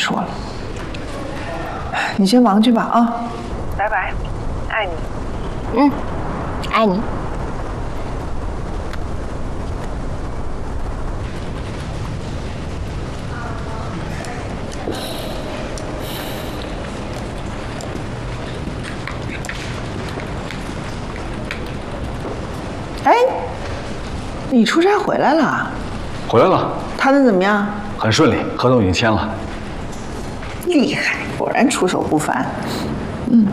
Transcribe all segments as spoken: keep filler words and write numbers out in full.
说了。你先忙去吧啊， 拜拜，爱你。 嗯，爱你。 哎，你出差回来了？ 回来了。 谈的怎么样？ 很顺利，合同已经签了。 厉害，果然出手不凡。嗯。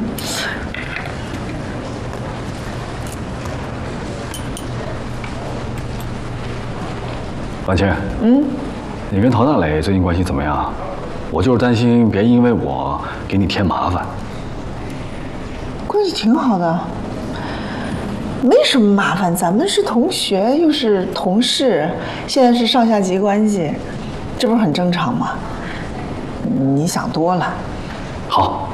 婉清，嗯，你跟陶大磊最近关系怎么样？我就是担心别因为我给你添麻烦。 关系挺好的，没什么麻烦。咱们是同学，又是同事，现在是上下级关系，这不是很正常吗？你想多了。 好。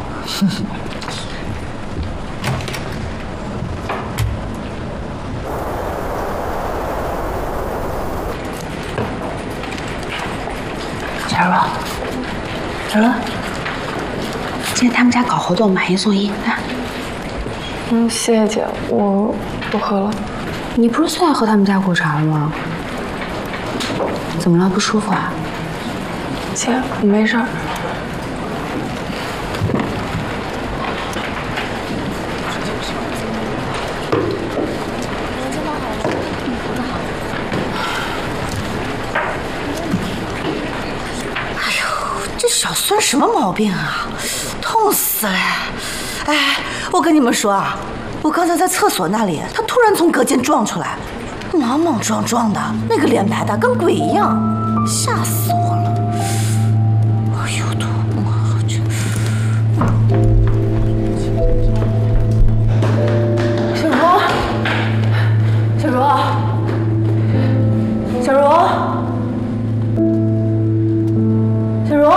小茹，小茹，今天他们家搞活动，买一送一啊！ 嗯，谢谢姐，我不喝了。 你不是最爱喝他们家果茶了吗？怎么了？不舒服啊？ 姐，我没事儿。 小孙什么毛病啊？痛死了！哎，我跟你们说啊，我刚才在厕所那里，他突然从隔间撞出来，莽莽撞撞的，那个脸白的跟鬼一样，吓死我了！哎呦，痛啊！这…… 小茹，小茹，小茹。